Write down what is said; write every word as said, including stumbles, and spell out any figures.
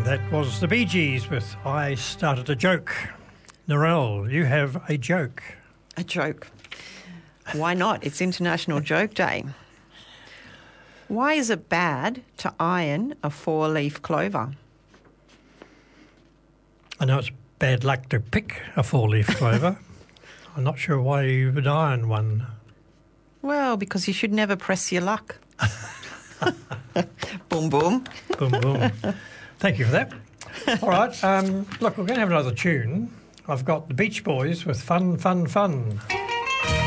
That was the Bee Gees with I Started a Joke. Narelle, you have a joke. A joke. Why not? It's International Joke Day. Why is it bad to iron a four-leaf clover? I know it's bad luck to pick a four-leaf clover. I'm not sure why you would iron one. Well, because you should never press your luck. Boom, boom. Boom, boom. Thank you for that. All right, um, look, we're going to have another tune. I've got the Beach Boys with Fun, Fun, Fun.